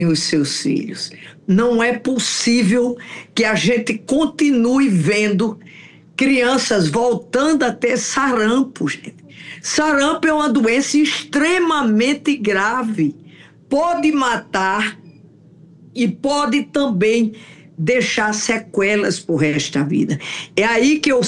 os seus filhos. Não é possível que a gente continue vendo crianças voltando a ter sarampo, gente. Sarampo é uma doença extremamente grave. Pode matar e pode também deixar sequelas pro resto da vida. É aí que eu